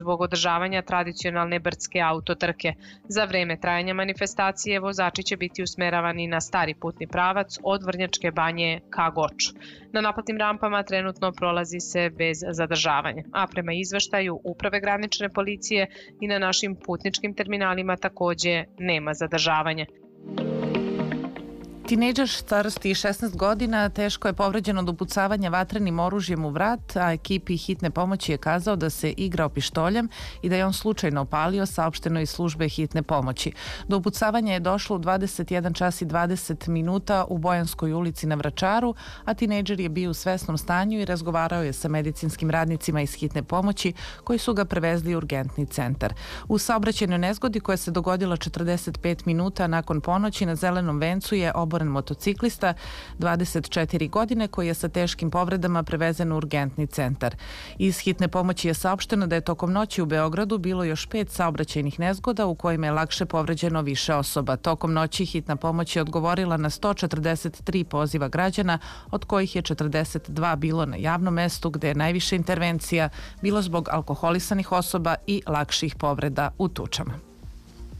zbog održavanja tradicionalne brdske autotrke. Za vreme trajanja manifestacije vozači će biti usmeravani na stari putni pravac od Vrnjačke banje ka Goču. Na naplatnim rampama trenutno prolazi se bez zadržavanja, a prema izveštaju Uprave granične policije i na našim putničkim terminalima takođe nema zadržavanja. Tinejdžer starosti 16 godina teško je povređen od upucavanja vatrenim oružjem u vrat, a ekipi hitne pomoći je kazao da se igrao pištoljem i da je on slučajno opalio, saopšteno iz službe hitne pomoći. Do upucavanja je došlo u 21 čas i 20 minuta u Bojanskoj ulici na Vračaru, a tinejdžer je bio u svesnom stanju i razgovarao je sa medicinskim radnicima iz hitne pomoći koji su ga prevezli u urgentni centar. U saobraćajnoj nezgodi koja se dogodila 45 minuta nakon ponoći na Zelenom vencu je oboren motociklista 24 godine koji je sa teškim povredama prevezen u urgentni centar. Iz hitne pomoći je saopšteno da je tokom noći u Beogradu bilo još 5 saobraćajnih nezgoda u kojima je lakše povređeno više osoba. Tokom noći hitna pomoć je odgovorila na 143 poziva građana, od kojih je 42 bilo na javnom mestu gde je najviše intervencija bilo zbog alkoholisanih osoba i lakših povreda u tučama.